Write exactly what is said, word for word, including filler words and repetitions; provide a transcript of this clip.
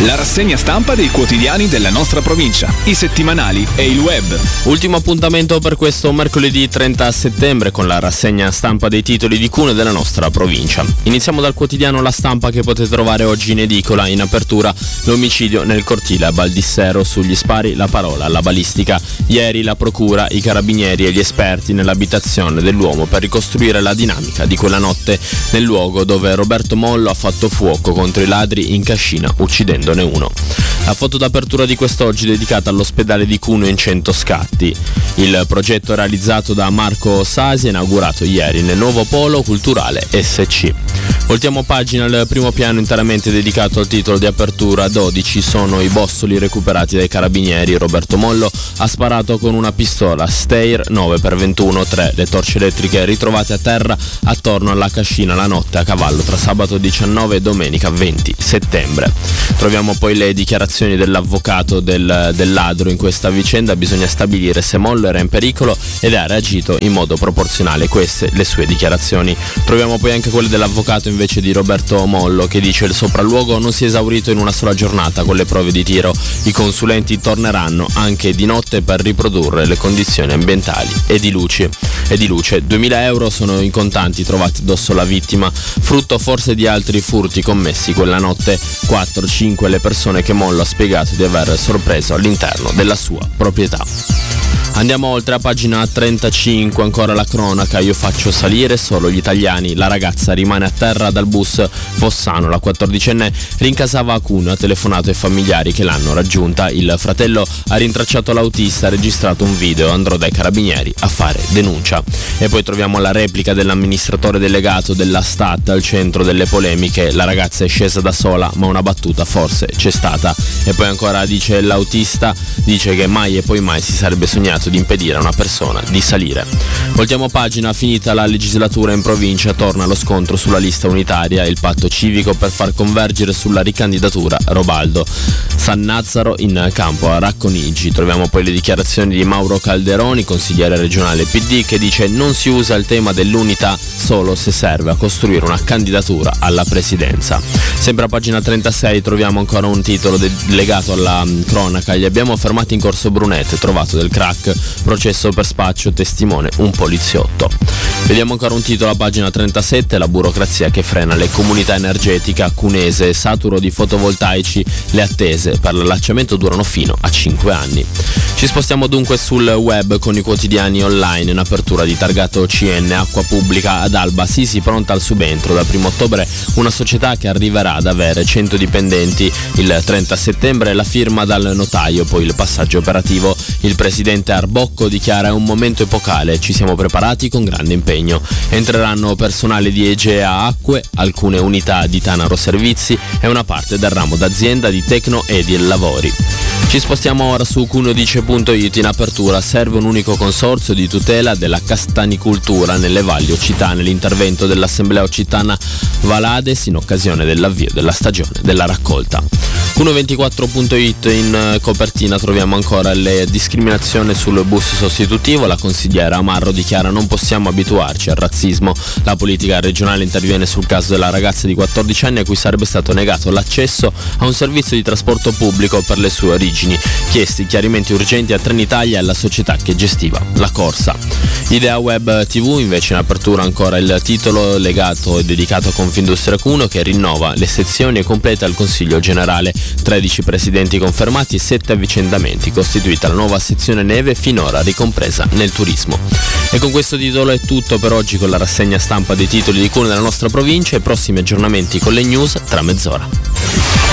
La rassegna stampa dei quotidiani della nostra provincia, i settimanali e il web. Ultimo appuntamento per questo mercoledì trenta settembre con la rassegna stampa dei titoli di Cuneo della nostra provincia. Iniziamo dal quotidiano La Stampa, che potete trovare oggi in edicola. In apertura l'omicidio nel cortile a Baldissero, sugli spari la parola alla balistica. Ieri la procura, i carabinieri e gli esperti nell'abitazione dell'uomo per ricostruire la dinamica di quella notte nel luogo dove Roberto Mollo ha fatto fuoco contro i ladri in Cascina, uccidendone uno. La foto d'apertura di quest'oggi dedicata all'ospedale di Cuneo in cento scatti. Il progetto realizzato da Marco Sasi è inaugurato ieri nel nuovo polo culturale S C. Voltiamo pagina. Al primo piano interamente dedicato al titolo di apertura. dodici sono i bossoli recuperati dai carabinieri. Roberto Mollo ha sparato con una pistola Steyr nove per ventuno, tre le torce elettriche ritrovate a terra attorno alla Cascina la notte a cavallo tra sabato diciannove e domenica venti settembre. Troviamo poi le dichiarazioni dell'avvocato del, del ladro in questa vicenda. Bisogna stabilire se Mollo era in pericolo ed ha reagito in modo proporzionale. Queste le sue dichiarazioni. Troviamo poi anche quelle dell'avvocato invece di Roberto Mollo, che dice: il sopralluogo non si è esaurito in una sola giornata con le prove di tiro. I consulenti torneranno anche di notte per riprodurre le condizioni ambientali e di luce. E di luce. duemila euro sono i contanti trovati addosso alla vittima, frutto forse di altri furti commessi quella notte. quattro cinque le persone che Mollo ha spiegato di aver sorpreso all'interno della sua proprietà. Andiamo oltre a pagina trentacinque, ancora la cronaca. Io faccio salire solo gli italiani. La ragazza rimane a terra dal bus Fossano. La quattordicenne rincasava a Cuneo, ha telefonato ai familiari che l'hanno raggiunta. Il fratello ha rintracciato l'autista, ha registrato un video, andrò dai carabinieri a fare denuncia. E poi troviamo la replica dell'amministratore delegato della Stat al centro delle polemiche. La ragazza è scesa da sola, ma una battuta forse c'è stata. E poi ancora dice l'autista, dice che mai e poi mai si sarebbe sognato di impedire a una persona di salire. Voltiamo pagina. Finita la legislatura in provincia, torna lo scontro sulla lista unitaria, il patto civico per far convergere sulla ricandidatura Robaldo. Sannazzaro in campo a Racconigi. Troviamo poi le dichiarazioni di Mauro Calderoni, consigliere regionale P D, che dice: non si usa il tema dell'unità solo se serve a costruire una candidatura alla presidenza. Sempre a pagina trentasei troviamo ancora un titolo de- legato alla mh, cronaca. Li abbiamo fermati in Corso Brunette, trovato del crack, processo per spaccio, testimone un poliziotto. Vediamo ancora un titolo a pagina trentasette, la burocrazia che frena le comunità energetiche. Cunese, saturo di fotovoltaici, le attese per l'allacciamento durano fino a cinque anni. Ci spostiamo dunque sul web con i quotidiani online. In apertura di targato C N, acqua pubblica ad Alba, Sisi pronta al subentro. Dal primo ottobre una società che arriverà ad avere cento dipendenti. Il trenta settembre la firma dal notaio, poi il passaggio operativo. Il presidente Arbocco dichiara: è un momento epocale, ci siamo preparati con grande impegno. Entreranno personale di Egea Acque, alcune unità di Tanaro Servizi e una parte del ramo d'azienda di Tecno Edil Lavori. Ci spostiamo ora su cuneodice punto it. In apertura serve un unico consorzio di tutela della castanicoltura nelle valli occitane. L'intervento dell'Assemblea Occitana Valades in occasione dell'avvio della stagione della raccolta. cuneoventiquattro punto it. In copertina troviamo ancora le discriminazioni sul bus sostitutivo. La consigliera Amarro dichiara: non possiamo abituarci al razzismo. La politica regionale interviene sul caso della ragazza di quattordici anni a cui sarebbe stato negato l'accesso a un servizio di trasporto pubblico per le sue origini. Chiesti chiarimenti urgenti a Trenitalia e alla società che gestiva la corsa. Idea Web tivù invece in apertura ancora il titolo legato e dedicato a Confindustria Cuneo, che rinnova le sezioni e completa il Consiglio Generale. tredici presidenti confermati e sette avvicendamenti, costituita la nuova sezione neve finora ricompresa nel turismo. E con questo titolo è tutto per oggi con la rassegna stampa dei titoli di Cuneo della nostra provincia. I prossimi aggiornamenti con le news tra mezz'ora.